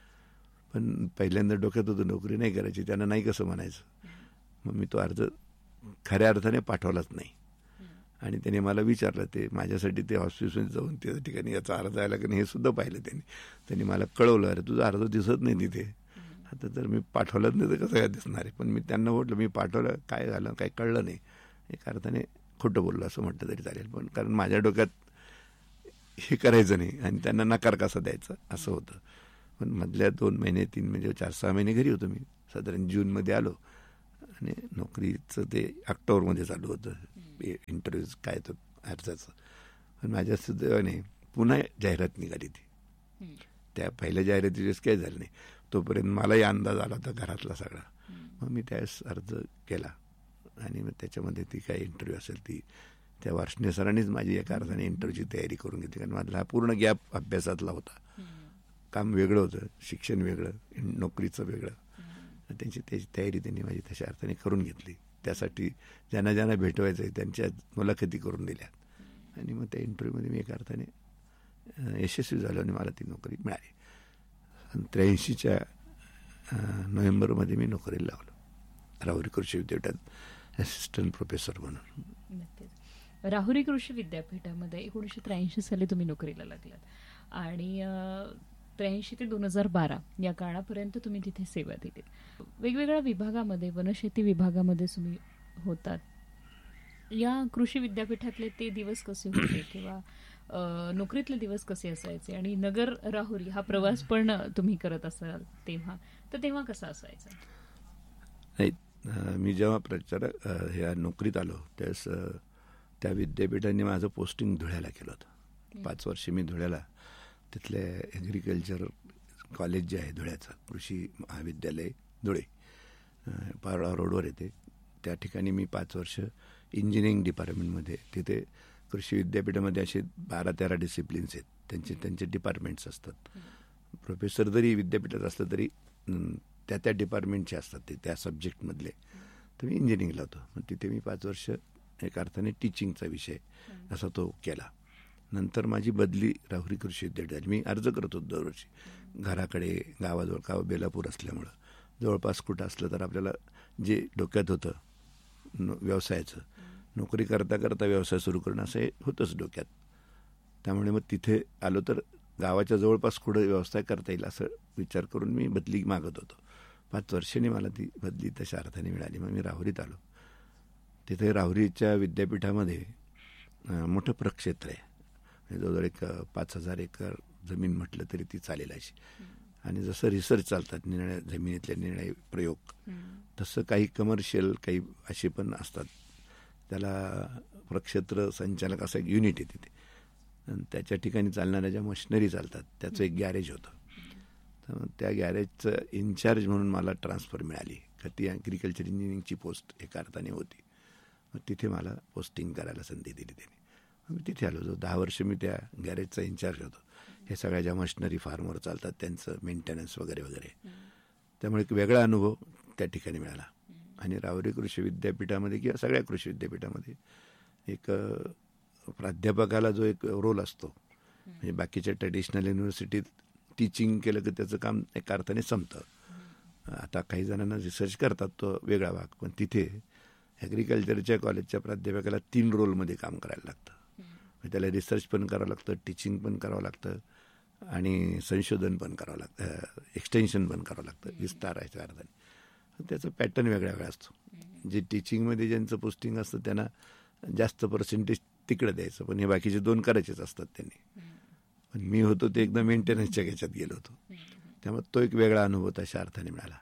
D: पण पहिल्यांदा डोक्यात होतं नोकरी नाही करायची, त्यांना नाही कसं म्हणायचं. मग मी तो अर्ज खऱ्या अर्थाने पाठवलाच नाही. आणि त्यांनी मला विचारलं, ते माझ्यासाठी ते ऑफिसमध्ये जाऊन त्या ठिकाणी याचा अर्ज आला की नाही हे सुद्धा पाहिलं त्यांनी. त्यांनी मला कळवलं, अरे तुझा अर्ज दिसत नाही तिथे. आता तर मी पाठवलंच नाही तर कसं काय दिसणार आहे. पण मी त्यांना म्हटलं मी पाठवलं, काय झालं काही कळलं नाही. एका अर्थाने खोटं बोललो असं म्हटलं तरी चालेल. पण कारण माझ्या डोक्यात हे करायचं नाही आणि त्यांना नकार कसा द्यायचा असं होतं. पण मधल्या 2 महिने 3 म्हणजे 4-6 महिने घरी होतो मी. साधारण जूनमध्ये आलो आणि नोकरीचं ते ऑक्टोबरमध्ये चालू होतं इंटरव्ह्यूज काय तो अर्जाचं. पण माझ्या सुदैवाने पुन्हा जाहिरात निघाली ती. त्या पहिल्या जाहिरातीवेळेस काही झालं नाही. तोपर्यंत मलाही अंदाज आला होता घरातला सगळा. मग मी त्यावेळेस अर्ज केला आणि मग त्याच्यामध्ये ती काय इंटरव्ह्यू असेल ती त्या वार्ष्णेय सरांनीच माझी एका अर्थाने इंटरव्ह्यूची तयारी करून घेतली. कारण माझा हा पूर्ण गॅप अभ्यासातला होता. काम वेगळं होतं, शिक्षण वेगळं, नोकरीचं वेगळं. त्याची तयारी त्यांनी माझी तशा अर्थाने करून घेतली. त्यासाठी ज्यांना ज्यांना भेटवायचं आहे त्यांच्या मुलाखती करून दिल्या आणि मग त्या इंटरव्ह्यूमध्ये मी एका अर्थाने यशस्वी झालो आणि मला ती नोकरी मिळाली. 83च्या नोव्हेंबरमध्ये मी नोकरीला लागलो राहुरी कृषी विद्यापीठात असिस्टंट प्रोफेसर म्हणून.
C: नक्कीच. राहुरी कृषी विद्यापीठामध्ये 1983 साली तुम्ही नोकरीला लागलात आणि 83 ते 2012 या काळापर्यंत तुम्ही तिथे सेवा दिली. वेगवेगळ्या विभागामध्ये, वनशेती विभागामध्ये तुम्ही होतात. या कृषी विद्यापीठातले ते दिवस कसे होते किंवा नोकरीतले दिवस कसे असायचे आणि नगर राहुरी हा प्रवास पण तुम्ही करत असाल तेव्हा कसा असायचा?
D: नाही, मी जेव्हा प्रचारक ह्या नोकरीत आलो त्यावेळेस त्या विद्यापीठाने माझं पोस्टिंग धुळ्याला केलं होतं. 5 वर्ष मी धुळ्याला तिथले ॲग्रिकल्चर कॉलेज जे आहे धुळ्याचं, कृषी महाविद्यालय धुळे पारोळा रोडवर येते, त्या ठिकाणी मी 5 वर्ष इंजिनिअरिंग डिपार्टमेंटमध्ये, तिथे कृषी विद्यापीठामध्ये असे 12-13 डिसिप्लिन्स आहेत, त्यांचे डिपार्टमेंट्स असतात. प्रोफेसर जरी विद्यापीठात असलं तरी त्या डिपार्टमेंटचे असतात ते त्या सब्जेक्टमधले. तर मी इंजिनिअरिंगला होतो. मग तिथे मी 5 वर्ष एका अर्थाने टीचिंगचा विषय असा तो केला. नंतर माझी बदली राहुरी कृषी विद्यापीठात झाली. मी अर्ज करत होतो दरवर्षी, घराकडे गावाजवळ, गाव बेलापूर असल्यामुळं जवळपास कुठं असलं तर आपल्याला जे डोक्यात होतं व्यवसायाचं, नोकरी करता करता व्यवसाय सुरू करणं असं हे होतंच डोक्यात. त्यामुळे मग तिथे आलो तर गावाच्या जवळपास कुठं व्यवसाय करता येईल असं विचार करून मी बदली मागत होतो. 5 वर्षांनी मला ती बदली तशा अर्थाने मिळाली. मग मी राहुरीत आलो. तिथे राहुरीच्या विद्यापीठामध्ये मोठं प्रक्षेत्र आहे, जवळजवळ एक 5,000 एकर जमीन म्हटलं तरी ती चालेल अशी. आणि जसं रिसर्च चालतात निर्णय जमिनीतले निर्णय प्रयोग, तसं काही कमर्शियल काही असे पण असतात. त्याला प्रक्षेत्र संचालक असं एक युनिट आहे तिथे. त्याच्या ठिकाणी चालणाऱ्या ज्या मशिनरी चालतात त्याचं एक गॅरेज होतं. तर त्या गॅरेजचं इन्चार्ज म्हणून मला ट्रान्सफर मिळाली. का ती ॲग्रिकल्चर इंजिनिअरिंगची पोस्ट एका अर्थाने होती. मग तिथे मला पोस्टिंग करायला संधी दिली त्यांनी. मी तिथे आलो. जो 10 वर्ष मी त्या गॅरेजचा इन्चार्ज होतो. हे सगळ्या ज्या मशिनरी फार्मवर चालतात त्यांचं मेंटेनन्स वगैरे वगैरे. त्यामुळे एक वेगळा अनुभव त्या ठिकाणी मिळाला. आणि राहुरी कृषी विद्यापीठामध्ये किंवा सगळ्या कृषी विद्यापीठामध्ये एक प्राध्यापकाला जो एक रोल असतो, म्हणजे बाकीच्या ट्रॅडिशनल युनिव्हर्सिटीत टीचिंग केलं की त्याचं काम एका अर्थाने संपतं. आता काही जणांना रिसर्च करतात तो वेगळा भाग, पण तिथे ॲग्रिकल्चरच्या कॉलेजच्या प्राध्यापकाला 3 रोलमध्ये काम करायला लागतं. म्हणजे त्याला रिसर्च पण करावं लागतं, टीचिंग पण करावं लागतं आणि संशोधन पण करावं लागतं, एक्सटेन्शन पण करावं लागतं, विस्ताराच्या अर्थाने. त्याचा पॅटर्न वेगळा वेगळा असतो. जे टीचिंगमध्ये ज्यांचं पोस्टिंग असतं त्यांना जास्त पर्सेंटेज तिकडे द्यायचं, पण हे बाकीचे 2 करायचेच असतात त्यांनी. पण मी होतो ते एकदम मेंटेनन्सच्या ह्याच्यात गेलो होतो. त्यामुळे तो एक वेगळा अनुभव तशा अर्थाने मिळाला.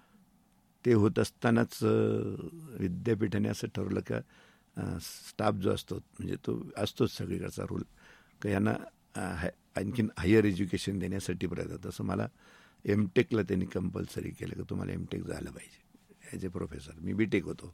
D: ते होत असतानाच विद्यापीठाने असं ठरवलं का स्टाफ जो असतो, म्हणजे तो असतोच सगळीकडचा रूल, का यांना आणखीन हायर एज्युकेशन देण्यासाठी प्रयत्न. तसं मला एमटेकला त्यांनी कंपल्सरी केलं की तुम्हाला एमटेक झालं पाहिजे ॲज ए प्रोफेसर. मी बीटेक होतो,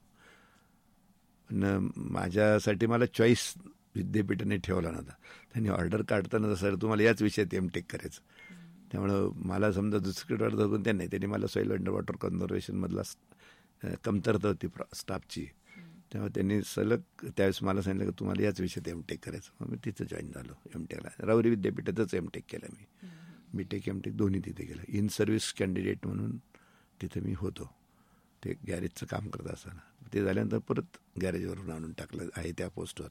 D: पण माझ्यासाठी मला चॉईस विद्यापीठाने ठेवला नव्हता. त्यांनी ऑर्डर काढताना सर तुम्हाला याच विषयात एमटेक करायचं. त्यामुळं मला समजा दुसरीकडे ऑर्डर करून त्यांनी मला सॉईल अंडर वॉटर कन्झर्वेशनमधला कमतरता होती स्टाफची. त्यामुळे त्यांनी सलग त्यावेळेस मला सांगितलं की तुम्हाला याच विषयात एमटेक करायचं. मग मी तिथं जॉईन झालो एमटेकला. राहुरी विद्यापीठातच एमटेक केलं मी. बीटेक एमटेक दोन्ही तिथे केलं. इन सर्व्हिस कॅन्डिडेट म्हणून तिथे मी होतो ते गॅरेजचं काम करत असताना. ते झाल्यानंतर परत गॅरेजवरून आणून टाकलं आहे त्या पोस्टवर.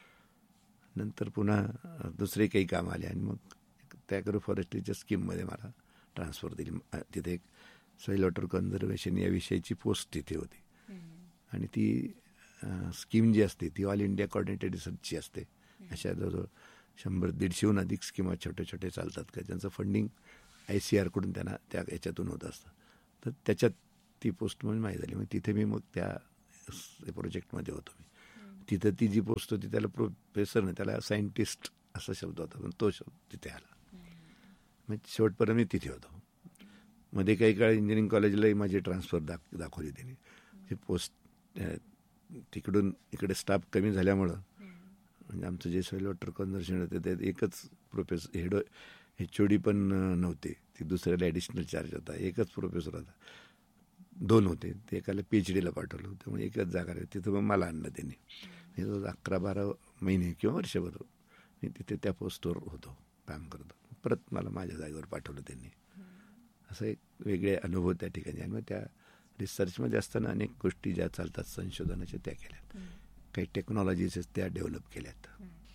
D: नंतर पुन्हा दुसरे काही काम आले आणि मग त्या ॲग्रो फॉरेस्ट्रीच्या स्कीममध्ये मला ट्रान्सफर दिली. तिथे एक सॉईल वॉटर कन्झर्वेशन या विषयाची पोस्ट तिथे होती. आणि ती स्कीम जी असते ती ऑल इंडिया कोऑर्डिनेटेड रिसर्चची असते. अशा जवळजवळ 100-150हून अधिक स्कीमा छोटे छोटे चालतात का ज्यांचं फंडिंग ICR कडून त्यांना त्या याच्यातून होत असतं. तर त्याच्यात ती पोस्ट म्हणून माहीत झाली. मग तिथे मी मग त्या प्रोजेक्टमध्ये होतो मी. तिथं ती जी पोस्ट होती त्याला प्रोफेसर नाही, त्याला सायंटिस्ट असा शब्द होता, पण तो शब्द तिथे आला. मग शेवटपर्यंत मी तिथे होतो. मध्ये काही काळ इंजिनिअरिंग कॉलेजलाही माझी ट्रान्सफर दाखवली त्यांनी. ते पोस्ट तिकडून इकडे स्टाफ कमी झाल्यामुळं म्हणजे आमचं जे सॉईल वॉटर कन्झर्वेशन होतं त्यात एकच प्रोफेसर HOD पण नव्हते, ती दुसऱ्याला ॲडिशनल चार्ज होता. एकच प्रोफेसर होता, 2 होते, ते एकाला PhDला पाठवलं. त्यामुळे एकच जागा राहिली. तिथं मग मला आणलं त्यांनी. 11-12 महिने किंवा वर्षभर मी तिथे त्या पोस्टवर होतो, काम करतो. परत मला माझ्या जागेवर पाठवलं त्यांनी. असं एक वेगळे अनुभव त्या ठिकाणी. आणि मग त्या रिसर्चमध्ये असताना अनेक गोष्टी ज्या चालतात संशोधनाच्या त्या केल्यात, काही टेक्नॉलॉजीज त्या डेव्हलप केल्यात.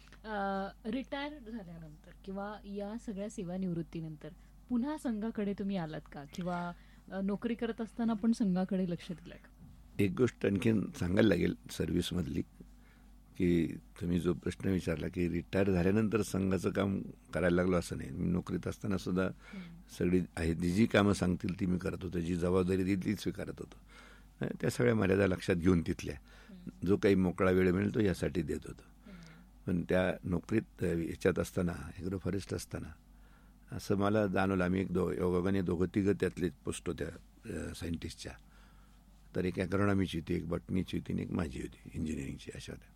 C: रिटायर झाल्यानंतर किंवा या सगळ्या सेवानिवृत्तीनंतर पुन्हा संघाकडे तुम्ही आलात का, किंवा नोकरी करत असताना पण संघाकडे लक्ष दिलं का?
D: एक गोष्ट आणखीन सांगायला लागेल सर्व्हिसमधली, की तुम्ही जो प्रश्न विचारला की रिटायर झाल्यानंतर संघाचं काम करायला लागलो असं नाही. मी नोकरीत असताना सुद्धा सगळी आहे जी कामं सांगतील ती मी करत होतो, जी जबाबदारी दिली ती स्वीकारत होतो. त्या सगळ्या मर्यादा लक्षात घेऊन तिथल्या जो काही मोकळा वेळ मिळेल तो यासाठी देत होतो. पण त्या नोकरीत याच्यात असताना ॲग्रो फॉरेस्ट असताना असं मला जाणवलं, आम्ही योगाने 2-3 त्यातले पोस्ट होत्या सायंटिस्टच्या. तर एक ॲग्रोनॉमीची होती, एक बॉटनीची होती आणि एक माझी होती इंजिनिअरिंगची, अशा होत्या.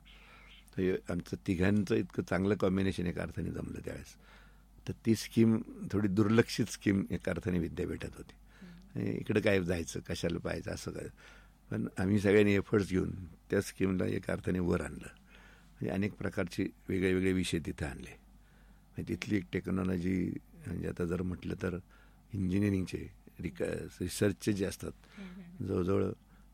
D: तर आमचं तिघांचं इतकं चांगलं कॉम्बिनेशन एका अर्थाने जमलं त्यावेळेस. तर ती स्कीम थोडी दुर्लक्षित स्कीम एका अर्थाने विद्यापीठात होती. इकडं काय जायचं, कशाला पाहायचं असं काय. पण आम्ही सगळ्यांनी एफर्ट्स घेऊन त्या स्कीमला एका अर्थाने वर आणलं. म्हणजे अनेक प्रकारचे वेगळे वेगळे विषय तिथं आणले. म्हणजे तिथली एक टेक्नॉलॉजी म्हणजे आता जर म्हटलं तर इंजिनिअरिंगचे रिसर्चचे जे असतात जवळजवळ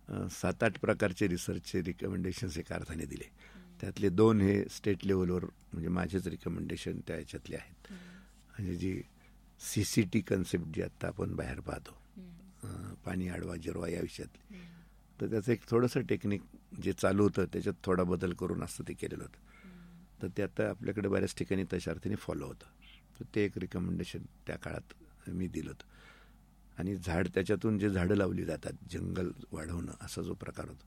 D: 7-8 प्रकारचे रिसर्चचे रिकमेंडेशन्स एका अर्थाने दिले. त्यातले 2 हे स्टेट लेवलवर म्हणजे माझेच रिकमेंडेशन त्या ह्याच्यातले आहेत. म्हणजे जी CCT कन्सेप्ट जी आत्ता आपण बाहेर पाहतो, पाणी अडवा जिरवा या विषयातली, तर त्याचं एक थोडंसं टेक्निक जे चालू होतं त्याच्यात थोडा बदल करून असतं ते केलेलं होतं. तर ते आता आपल्याकडे बऱ्याच ठिकाणी तशा अर्थाने फॉलो होतं. तर ते एक रिकमेंडेशन त्या काळात मी दिलं होतं. आणि त्याच्यातून जे झाडं लावली जातात, जंगल वाढवणं असा जो प्रकार होतो,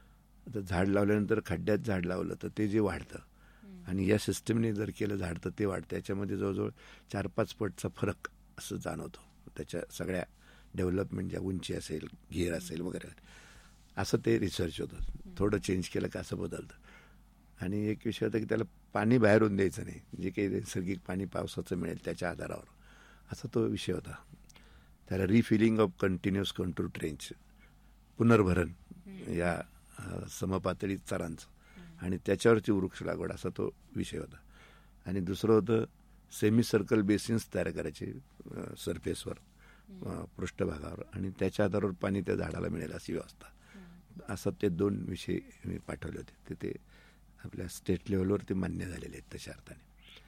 D: तर झाड लावल्यानंतर खड्ड्यात झाड लावलं तर ते जे वाढतं आणि या सिस्टमने जर केलं झाड तर ते वाढतं. त्याच्यामध्ये जवळजवळ 4-5 पटचा फरक असं जाणवतो. त्याच्या सगळ्या डेव्हलपमेंट ज्या उंची असेल, घेर असेल वगैरे, असं ते रिसर्च होतं. थोडं चेंज केलं का असं बदलतं. आणि एक विषय होता की त्याला पाणी बाहेरून द्यायचं नाही, जे काही नैसर्गिक पाणी पावसाचं मिळेल त्याच्या आधारावर, असा तो विषय होता. त्याला refilling of continuous control trench, पुनर्भरण या समपातळी चरांचं, आणि त्याच्यावरची वृक्ष लागवड असा तो विषय होता. आणि दुसरं होतं सेमी सर्कल बेसिन्स तयार करायचे सरफेसवर, पृष्ठभागावर, आणि त्याच्या आधारावर पाणी त्या झाडाला मिळेल अशी व्यवस्था. असं ते 2 विषय मी पाठवले होते. ते आपल्या स्टेट लेवलवर ते मान्य झालेले आहेत. तशा अर्थाने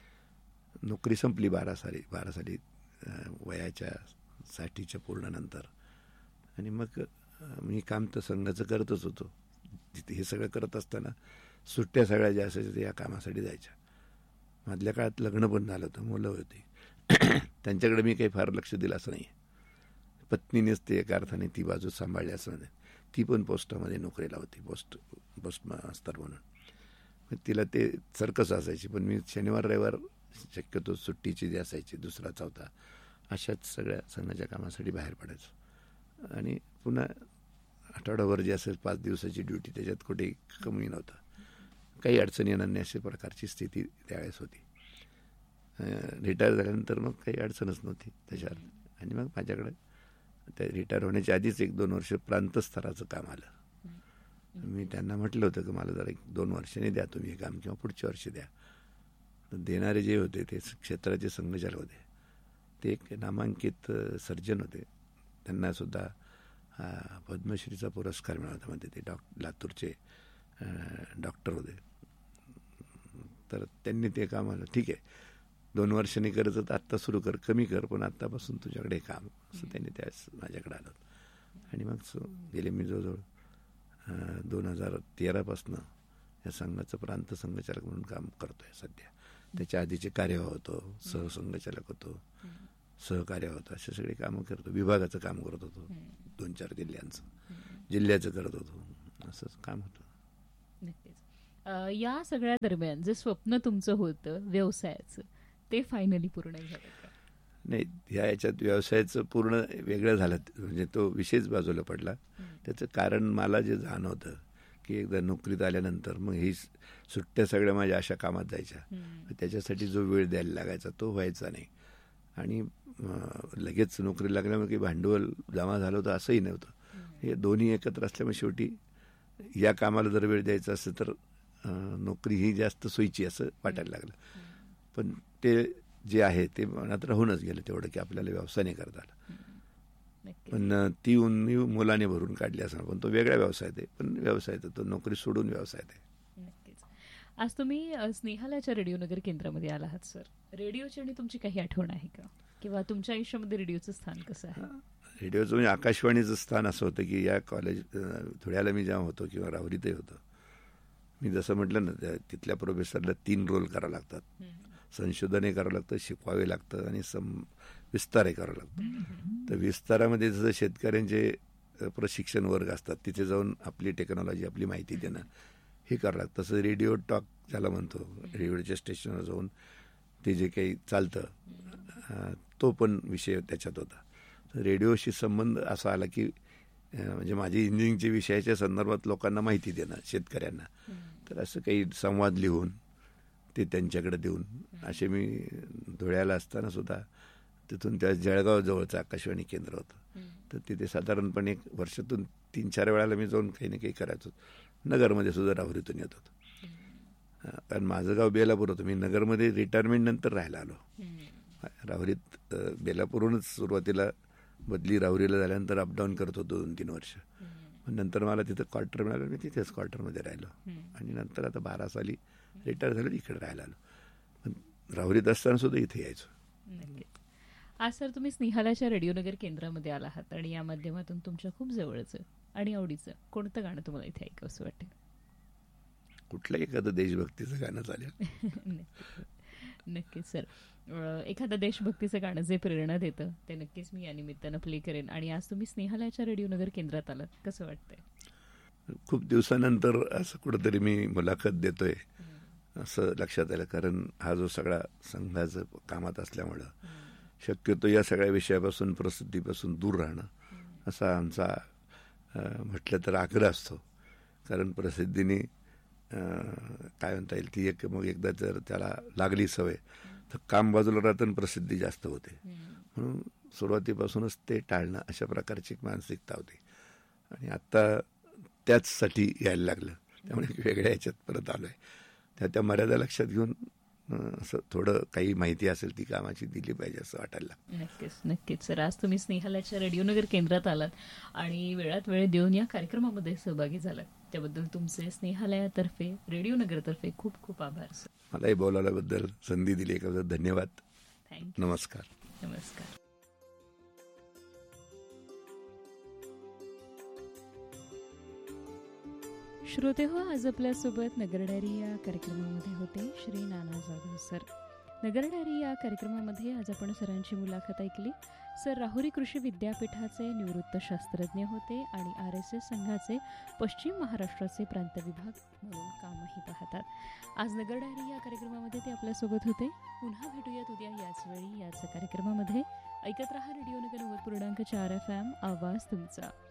D: नोकरी संपली 12 साली वयाच्या 60च्या पूर्णनंतर. आणि मग मी काम तर संघाचं करतच होतो. तिथे हे सगळं करत असताना सुट्ट्या सगळ्या ज्या असायच्या त्या या कामासाठी जायच्या. मधल्या काळात लग्न पण झालं होतं, मुलं होती. त्यांच्याकडे मी काही फार लक्ष दिलं असं नाही. पत्नीनेच ते एका अर्थाने ती बाजू सांभाळली असं नाही. ती पण पोस्टामध्ये नोकरीला होती, पोस्ट मास्तर म्हणून. मग तिला ते सर्कस असायची, पण मी शनिवार रविवार शक्यतो सुट्टीची जी असायची 2-4 अशाच सगळ्या संघाच्या कामासाठी बाहेर पडायचो. आणि पुन्हा आठवडाभर जे असेल 5 दिवसाची ड्युटी, त्याच्यात कुठेही कमी नव्हता. काही अडचणी येणार नाही अशा प्रकारची स्थिती त्यावेळेस होती. रिटायर झाल्यानंतर मग काही अडचणच नव्हती त्याच्यावर. आणि मग माझ्याकडे त्या रिटायर होण्याच्या आधीच 1-2 वर्ष प्रांतस्तराचं काम आलं. मी त्यांना म्हटलं होतं की मला जरा 1-2 वर्षांनी द्या तुम्ही हे काम, किंवा पुढच्या वर्षी द्या. देणारे जे होते ते क्षेत्राचे संघचालक होते. ते एक नामांकित सर्जन होते. त्यांना सुद्धा पद्मश्रीचा पुरस्कार मिळाला. म्हणजे ते लातूरचे डॉक्टर होते. तर त्यांनी ते काम आलं, ठीक आहे 2 वर्षांनी करायचं तर आत्ता सुरू कर, कमी कर, पण आत्तापासून तुझ्याकडे हे काम, असं त्यांनी त्यावेळेस माझ्याकडे आलं. आणि मग गेले मी जवळजवळ 2013 या संघाचं प्रांत संघचालक म्हणून काम करतोय सध्या. त्याच्या आधीचे कार्यवाह होतो, सहसंघचालक होतो, सहकार्य होतं, असे सगळे कामं करतो. विभागाचं काम करत होतो, 2-4 जिल्ह्याचं करत होतो, असंच काम होतं.
C: नक्कीच. या सगळ्या दरम्यान जे स्वप्न तुमचं होतं व्यवसायाचं, ते फायनली पूर्ण झालं का?
D: नाही, याच्यात व्यवसायाचं पूर्ण वेगळं झालं, म्हणजे तो विषयच बाजूला पडला. त्याचं कारण मला जे जाणवतं की एकदा नोकरीत आल्यानंतर मग ही सुट्ट्या सगळ्या माझ्या अशा कामात जायच्या, त्याच्यासाठी जो वेळ द्यायला लागायचा तो व्हायचा नाही. आणि लगेच नोकरी लागल्यामुळे की भांडवल जमा झालं होतं असंही नव्हतं. हे दोन्ही एकत्र असल्यामुळे शेवटी या कामाला जर वेळ द्यायचा असेल तर नोकरी ही जास्त सोयीची असं वाटायला लागलं. पण ते जे आहे ते मनात राहूनच गेलं तेवढं की आपल्याला व्यवसाय नाही करता आला. पण ती उणीव मुलाने भरून काढली असं, पण तो वेगळा व्यवसाय आहे, पण व्यवसाय तो नोकरी सोडून व्यवसाय आहे.
C: नक्कीच. आज तुम्ही स्नेहालयाच्या रेडिओनगर केंद्रामध्ये आला आहात सर. रेडिओची आणि तुमची काही आठवण आहे का, किंवा तुमच्या आयुष्यामध्ये रेडिओचं स्थान कसं आहे?
D: रेडिओचं म्हणजे आकाशवाणीचं स्थान असं होतं की या कॉलेज धुळ्याला मी जेव्हा होतो किंवा राहुरीतही होतो, मी जसं म्हटलं ना, तिथल्या प्रोफेसरला 3 रोल करावं लागतात. संशोधनही करावं लागतं, शिकवावे लागतं आणि विस्तारही करावं लागतं. तर विस्तारामध्ये जसं शेतकऱ्यांचे प्रशिक्षण वर्ग असतात, तिथे जाऊन आपली टेक्नॉलॉजी, आपली माहिती देणं हे करावं लागतं. तसं रेडिओ टॉक ज्याला म्हणतो, रेडिओच्या स्टेशनवर जाऊन ते जे काही चालतं तो पण विषय त्याच्यात होता. तर रेडिओशी संबंध असा आला की म्हणजे माझी इंजिनिअरिंगच्या विषयाच्या संदर्भात लोकांना माहिती देणं, शेतकऱ्यांना. तर असं काही संवाद लिहून ते त्यांच्याकडे देऊन असे मी धुळ्याला असताना सुद्धा तिथून त्या जळगाव जवळचं आकाशवाणी केंद्र होतं, तर तिथे साधारणपणे वर्षातून 3-4 वेळाला मी जाऊन काही ना काही करायचो. नगरमध्ये सुद्धा राहुरीतून येत होतो, कारण माझं गाव बेलापूर होतं. मी नगरमध्ये रिटायरमेंट नंतर राहायला आलो. राहुरीत बेलापूरहूनच सुरुवातीला बदली राहुरीला झाल्यानंतर अपडाऊन करत होतो 2-3 वर्ष. नंतर मला तिथं क्वार्टर मिळालं, मी तिथेच क्वार्टरमध्ये राहिलो. आणि नंतर आता 12 साली रिटायर झालं, इकडे राहायला आलो. पण राहुरीत असताना सुद्धा इथे यायचो.
C: आज सर तुम्ही स्नेहालयाच्या रेडिओनगर केंद्रामध्ये आला आहात आणि या माध्यमातून तुमच्या खूप जवळचं आणि आवडीचं कोणतं गाणं तुम्हाला इथे ऐकावं असं वाटेल?
D: कुठलं एखादं देशभक्तीचं गाणं चालेल.
C: नक्कीच सर. एखादं देशभक्तीचं गाणं जे प्रेरणा देतं ते नक्कीच मी या निमित्तानं प्ले करेन. आणि आज तुम्ही स्नेहालयाच्या रेडिओनगर केंद्रात आलात, कसं वाटतंय?
D: खूप दिवसानंतर असं कुठंतरी मी मुलाखत देतोय असं लक्षात आलं, कारण हा जो सगळा संघाचं कामात असल्यामुळं शक्यतो या सगळ्या विषयापासून, प्रसिद्धीपासून दूर राहणं असा आमचा म्हटलं तर आग्रह असतो. कारण प्रसिद्धीने काय म्हणता येईल, ती एक मग एकदा जर त्याला लागली सवय तर काम बाजूला राहतं आणि प्रसिद्धी जास्त होते. म्हणून सुरुवातीपासूनच ते टाळणं अशा प्रकारची एक मानसिकता होती. आणि आत्ता त्याचसाठी यायला लागलं, त्यामुळे वेगळ्या ह्याच्यात परत आलो आहे. त्या मर्यादा लक्षात घेऊन असं थोडं काही माहिती असेल ती कामाची दिली पाहिजे असं वाटायला लागतं.
C: नक्कीच नक्कीच सर. आज तुम्ही स्नेहालयाच्या रेडिओनगर केंद्रात आलात आणि वेळात वेळ देऊन या कार्यक्रमामध्ये सहभागी झालात, त्याबद्दल तुमचे स्नेहालयातर्फे, रेडिओनगरतर्फे खूप खूप आभार सर.
D: मलाही बोलायलाबद्दल, संधी दिली एखादं धन्यवाद.
C: थँक्यू.
D: नमस्कार.
C: नमस्कार. श्रोते हो, आज आपल्यासोबत नगर डायरी या कार्यक्रमामध्ये होते श्री नाना जाधव सर. नगर डायरी या कार्यक्रमामध्ये आज आपण सरांची मुलाखत ऐकली. सर राहुरी कृषी विद्यापीठाचे निवृत्त शास्त्रज्ञ होते आणि RSS संघाचे पश्चिम महाराष्ट्राचे प्रांत विभाग म्हणून कामही पाहतात. आज नगर डायरी या कार्यक्रमामध्ये ते आपल्यासोबत होते. पुन्हा भेटूयात उद्या याच वेळी याच कार्यक्रमामध्ये. ऐकत रहा रेडिओनगर 90.4 FM, आवाज तुमचा.